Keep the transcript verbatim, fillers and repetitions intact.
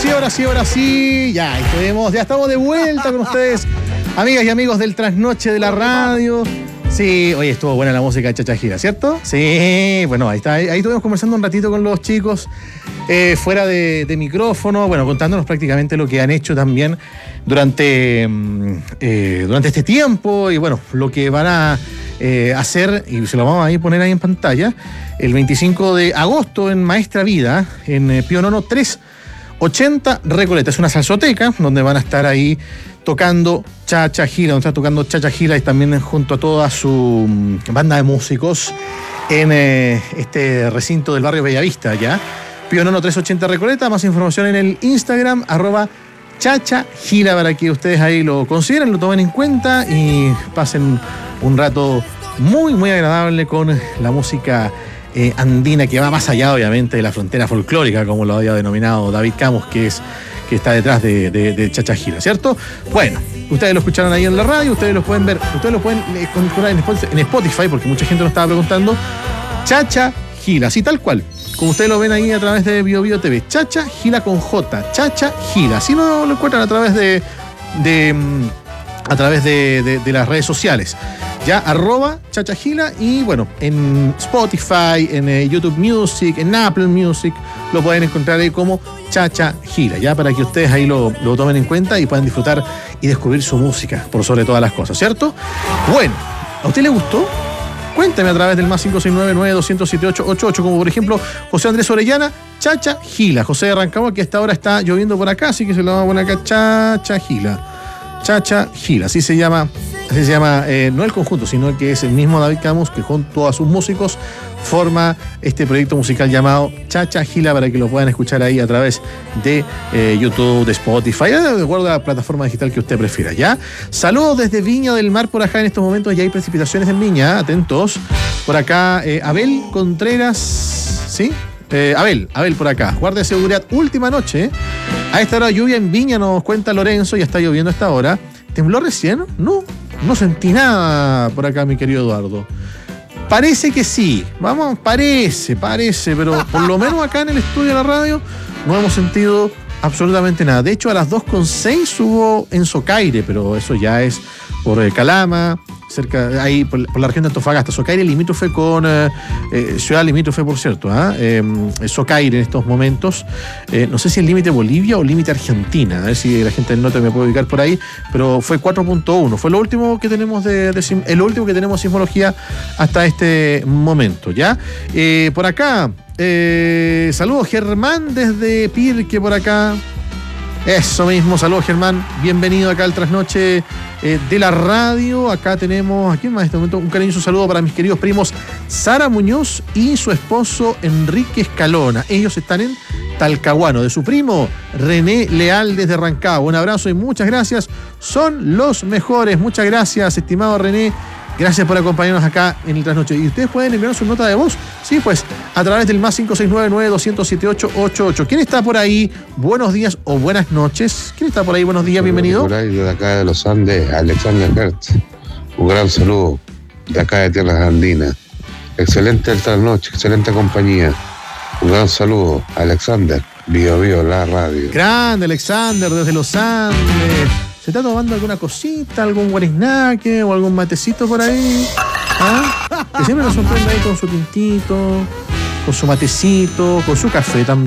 sí, ahora sí, ahora sí. Ya, estuvimos, ya estamos de vuelta con ustedes, amigas y amigos del Trasnoche de la Radio. Sí, oye, estuvo buena la música de Chacha Gira, ¿cierto? Sí, bueno, ahí está. Ahí, ahí estuvimos conversando un ratito con los chicos eh, fuera de, de micrófono, bueno, contándonos prácticamente lo que han hecho también durante, eh, durante este tiempo y bueno, lo que van a eh, hacer, y se lo vamos a ir poner ahí en pantalla, el veinticinco de agosto en Maestra Vida, en eh, Pío Nono trescientos ochenta Recoleta. Es una salsoteca donde van a estar ahí tocando Chacha Gira, donde está tocando Chacha Gira y también junto a toda su banda de músicos en eh, este recinto del barrio Bellavista, ¿ya? Pío Nono trescientos ochenta Recoleta. Más información en el Instagram, arroba Chacha Gira, para que ustedes ahí lo consideren, lo tomen en cuenta y pasen un rato muy, muy agradable con la música Eh, andina, que va más allá obviamente de la frontera folclórica, como lo había denominado David Camus, que es que está detrás de, de, de Chacha Gira, ¿cierto? Bueno, ustedes lo escucharon ahí en la radio, ustedes lo pueden ver, ustedes lo pueden encontrar en Spotify, porque mucha gente nos estaba preguntando. Chacha Gira, así tal cual, como ustedes lo ven ahí a través de Bio Bio T V, Chacha Gira con J, Chacha Gira, así lo, lo encuentran a través de, de a través de, de, de las redes sociales. Ya, arroba Chacha Gira, y bueno, en Spotify, en eh, YouTube Music, en Apple Music, lo pueden encontrar ahí como Chacha Gira, ya, para que ustedes ahí lo, lo tomen en cuenta y puedan disfrutar y descubrir su música, por sobre todas las cosas, ¿cierto? Bueno, ¿a usted le gustó? Cuéntame a través del más cinco seis nueve nueve dos cero siete ocho ocho ocho, como por ejemplo José Andrés Orellana, Chacha Gira. José de Rancagua, que hasta ahora está lloviendo por acá, así que se lo vamos a poner acá, Chacha Gira. Chacha Gira, así se llama, así se llama, eh, no el conjunto, sino que es el mismo David Camus, que junto a sus músicos forma este proyecto musical llamado Chacha Gira, para que lo puedan escuchar ahí a través de eh, YouTube, de Spotify, de acuerdo a la plataforma digital que usted prefiera, ¿ya? Saludos desde Viña del Mar. Por acá en estos momentos ya hay precipitaciones en Viña, atentos. Por acá, eh, Abel Contreras, ¿sí? Eh, Abel, Abel por acá, guardia de seguridad, última noche. A esta hora lluvia en Viña, nos cuenta Lorenzo, ya está lloviendo a esta hora. ¿Tembló recién? No, no sentí nada por acá, mi querido Eduardo. Parece que sí, vamos, parece, parece, pero por lo menos acá en el estudio de la radio no hemos sentido absolutamente nada. De hecho, a las dos con seis hubo en Socaire, pero eso ya es por eh, Calama, cerca, ahí por, por la región de Antofagasta. Socaire limítrofe con eh, eh, ciudad limítrofe, por cierto, ¿eh? Eh, Socaire en estos momentos, eh, no sé si es límite Bolivia o límite Argentina, a ver si la gente del norte me puede ubicar por ahí, pero fue cuatro punto uno, fue lo último que tenemos de, de el último que tenemos sismología hasta este momento, ¿ya? Eh, por acá, eh, saludos Germán desde Pirque por acá. Eso mismo, saludos Germán, bienvenido acá al Trasnoche eh, de la Radio. Acá tenemos, aquí en este momento, un cariñoso saludo para mis queridos primos Sara Muñoz y su esposo Enrique Escalona. Ellos están en Talcahuano. De su primo René Leal desde Rancagua. Un abrazo y muchas gracias, son los mejores. Muchas gracias, estimado René. Gracias por acompañarnos acá en el Trasnoche. Y ustedes pueden enviarnos su nota de voz, sí, pues, a través del más cinco seis nueve nueve dos cero siete ocho ocho ocho. ¿Quién está por ahí? Buenos días o buenas noches. ¿Quién está por ahí? Buenos días, bienvenido. Por ahí, de acá de los Andes, Alexander Hertz. Un gran saludo de acá de Tierras Andinas. Excelente el Trasnoche, excelente compañía. Un gran saludo, Alexander, Bio Bio, la radio. Grande, Alexander, desde los Andes. ¿Se está tomando alguna cosita, algún guarisnaque o algún matecito por ahí? ¿Ah? Que siempre nos sorprende ahí con su tintito, con su matecito, con su café también.